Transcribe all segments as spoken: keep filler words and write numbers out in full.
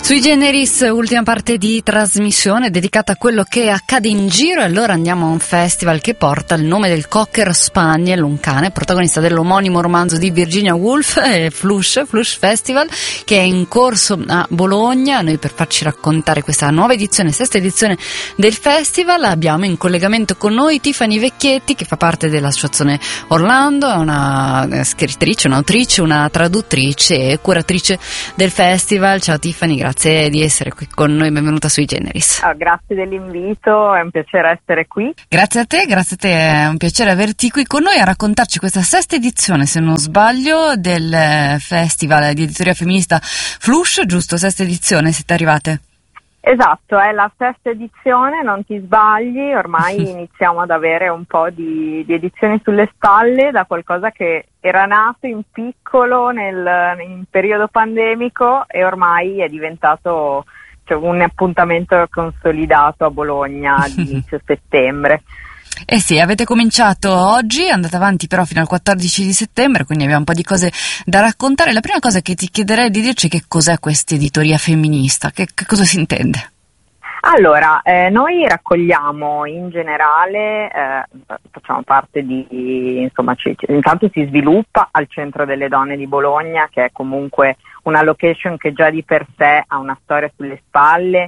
Sui Generis, ultima parte di trasmissione dedicata a quello che accade in giro, e allora andiamo a un festival che porta il nome del Cocker Spaniel, un cane protagonista dell'omonimo romanzo di Virginia Woolf, eh, Flush, Flush Festival, che è in corso a Bologna. Noi, per farci raccontare questa nuova edizione, sesta edizione del festival, abbiamo in collegamento con noi Tiffany Vecchietti, che fa parte dell'associazione Orlando, è una scrittrice, un'autrice, una traduttrice e curatrice del festival. Ciao Tiffany, grazie di essere qui con noi, benvenuta sui Generis. Oh, grazie dell'invito, è un piacere essere qui. Grazie a te, grazie a te, è un piacere averti qui con noi a raccontarci questa sesta edizione, se non sbaglio, del festival di editoria femminista Flush, giusto? Sesta edizione, siete arrivate? Esatto, è la sesta edizione, non ti sbagli, ormai iniziamo ad avere un po' di, di edizioni sulle spalle da qualcosa che era nato in piccolo nel in periodo pandemico e ormai è diventato, cioè, un appuntamento consolidato a Bologna ad inizio settembre. Eh sì, avete cominciato oggi, andate avanti però fino al quattordici di settembre, quindi abbiamo un po' di cose da raccontare. La prima cosa che ti chiederei di dirci è che cos'è questa editoria femminista, che, che cosa si intende? Allora, eh, noi raccogliamo in generale, eh, facciamo parte di, insomma, ci, intanto si sviluppa al Centro delle Donne di Bologna, che è comunque una location che già di per sé ha una storia sulle spalle,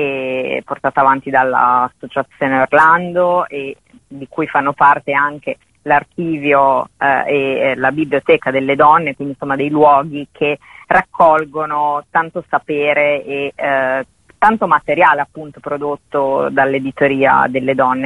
e portata avanti dall'associazione Orlando, e di cui fanno parte anche l'archivio eh, e la biblioteca delle donne, quindi insomma dei luoghi che raccolgono tanto sapere e eh, tanto materiale appunto prodotto dall'editoria delle donne.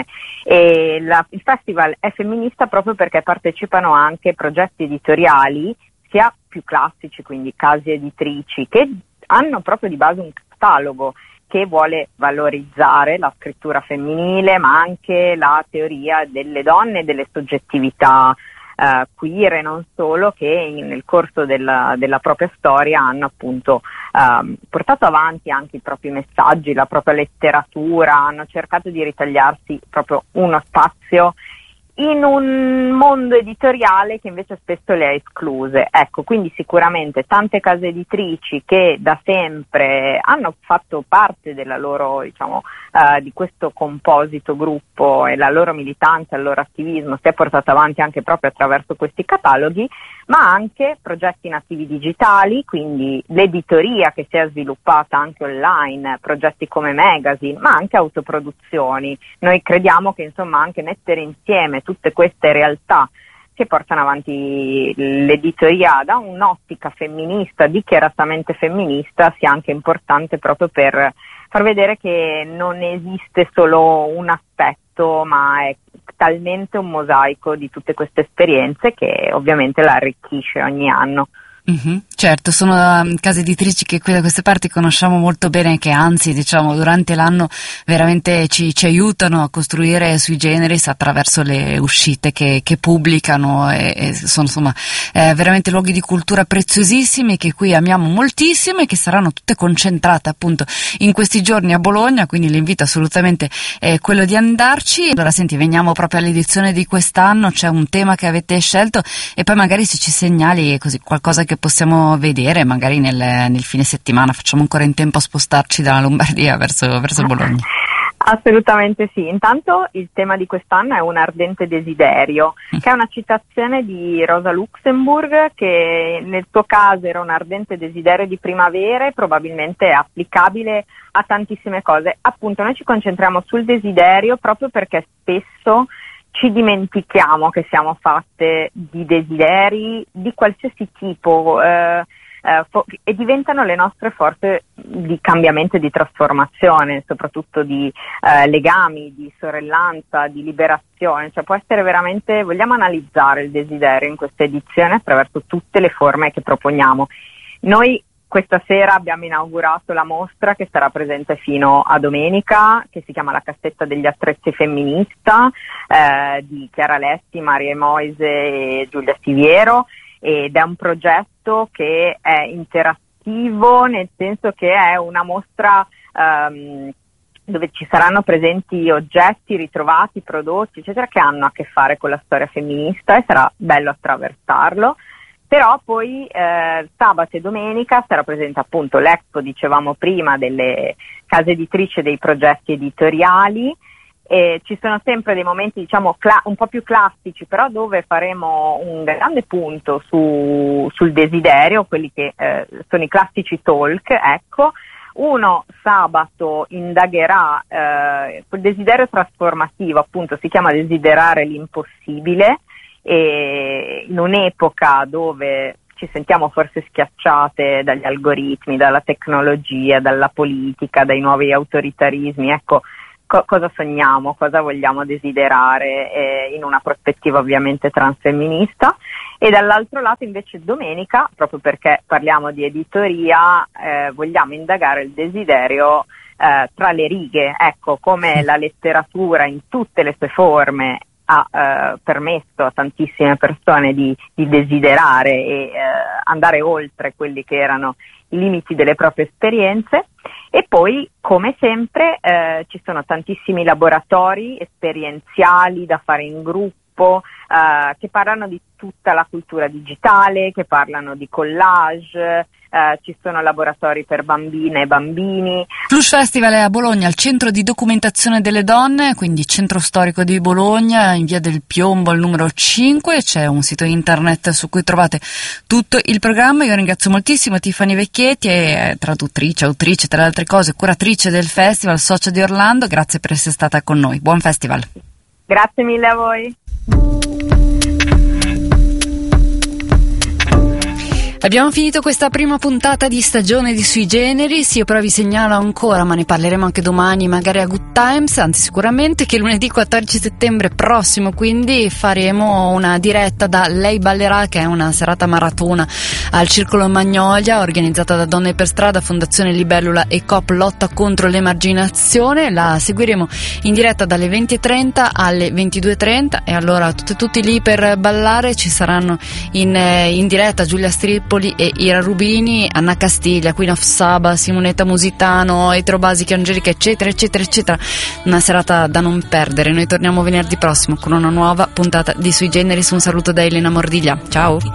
E la, il festival è femminista proprio perché partecipano anche progetti editoriali sia più classici, quindi case editrici, che hanno proprio di base un catalogo che vuole valorizzare la scrittura femminile, ma anche la teoria delle donne e delle soggettività eh, queer e non solo, che in, nel corso della, della propria storia hanno appunto eh, portato avanti anche i propri messaggi, la propria letteratura, hanno cercato di ritagliarsi proprio uno spazio in un mondo editoriale che invece spesso le ha escluse. Ecco, quindi sicuramente tante case editrici che da sempre hanno fatto parte della loro, diciamo, uh, di questo composito gruppo, e la loro militanza, il loro attivismo si è portato avanti anche proprio attraverso questi cataloghi, ma anche progetti nativi digitali, quindi l'editoria che si è sviluppata anche online, progetti come magazine, ma anche autoproduzioni. Noi crediamo che insomma anche mettere insieme tutte queste realtà che portano avanti l'editoria da un'ottica femminista, dichiaratamente femminista, sia anche importante proprio per far vedere che non esiste solo un aspetto, ma è talmente un mosaico di tutte queste esperienze che ovviamente la arricchisce ogni anno. Mm-hmm, certo, sono um, case editrici che qui da queste parti conosciamo molto bene, che anzi diciamo durante l'anno veramente ci, ci aiutano a costruire sui Generis attraverso le uscite che, che pubblicano, e, e sono insomma eh, veramente luoghi di cultura preziosissimi che qui amiamo moltissimo e che saranno tutte concentrate appunto in questi giorni a Bologna, quindi l'invito assolutamente è quello di andarci. Allora senti, veniamo proprio all'edizione di quest'anno, c'è un tema che avete scelto e poi magari se ci segnali così qualcosa che possiamo vedere magari nel, nel fine settimana, facciamo ancora in tempo a spostarci dalla Lombardia verso, verso Bologna. Assolutamente sì. Intanto il tema di quest'anno è un ardente desiderio, mm. che è una citazione di Rosa Luxemburg, che nel suo caso era un ardente desiderio di primavera e probabilmente è applicabile a tantissime cose. Appunto noi ci concentriamo sul desiderio proprio perché spesso ci dimentichiamo che siamo fatte di desideri di qualsiasi tipo eh, eh, fo- e diventano le nostre forze di cambiamento e di trasformazione, soprattutto di eh, legami, di sorellanza, di liberazione. Cioè può essere veramente, vogliamo analizzare il desiderio in questa edizione attraverso tutte le forme che proponiamo. Noi questa sera abbiamo inaugurato la mostra che sarà presente fino a domenica, che si chiama La cassetta degli attrezzi femminista, eh, di Chiara Lessi, Maria Moise e Giulia Siviero, ed è un progetto che è interattivo, nel senso che è una mostra ehm, dove ci saranno presenti oggetti ritrovati, prodotti, eccetera, che hanno a che fare con la storia femminista, e sarà bello attraversarlo. Però poi eh, sabato e domenica sarà presente appunto l'Expo, dicevamo prima, delle case editrici e dei progetti editoriali. E ci sono sempre dei momenti, diciamo, cla- un po' più classici, però dove faremo un grande punto su, sul desiderio, quelli che eh, sono i classici talk, ecco. Uno sabato indagherà eh, quel desiderio trasformativo, appunto si chiama Desiderare l'impossibile, e in un'epoca dove ci sentiamo forse schiacciate dagli algoritmi, dalla tecnologia, dalla politica, dai nuovi autoritarismi, ecco, co- cosa sogniamo, cosa vogliamo desiderare eh, in una prospettiva ovviamente transfemminista. E dall'altro lato invece domenica, proprio perché parliamo di editoria, eh, vogliamo indagare il desiderio eh, tra le righe, ecco, come la letteratura in tutte le sue forme ha eh, permesso a tantissime persone di, di desiderare e eh, andare oltre quelli che erano i limiti delle proprie esperienze. E poi, come sempre, eh, ci sono tantissimi laboratori esperienziali da fare in gruppo, eh, che parlano di tutta la cultura digitale, che parlano di collage. Uh, ci sono laboratori per bambine e bambini. Flush Festival è a Bologna, al centro di documentazione delle donne, quindi centro storico di Bologna, in via del Piombo al numero cinque. C'è un sito internet su cui trovate tutto il programma. Io ringrazio moltissimo Tiffany Vecchietti, è traduttrice, autrice, tra le altre cose, curatrice del festival, socia di Orlando. Grazie per essere stata con noi. Buon festival. Grazie mille a voi. Abbiamo finito questa prima puntata di stagione di Sui Generis. Io però vi segnalo ancora, ma ne parleremo anche domani, magari a Good Times, anzi sicuramente, che lunedì quattordici settembre prossimo quindi faremo una diretta da Lei Ballerà, che è una serata maratona al Circolo Magnolia organizzata da Donne per Strada, Fondazione Libellula e Coop Lotta contro l'Emarginazione. La seguiremo in diretta dalle venti e trenta alle ventidue e trenta, e allora tutti, tutti lì per ballare. Ci saranno in, in diretta Giulia Stripoli e Ira Rubini, Anna Castiglia, Queen of Saba, Simonetta Musitano, Etro Basichi, Angelica, eccetera eccetera eccetera. Una serata da non perdere. Noi torniamo venerdì prossimo con una nuova puntata di Sui Generis. Un saluto da Elena Mordiglia, ciao.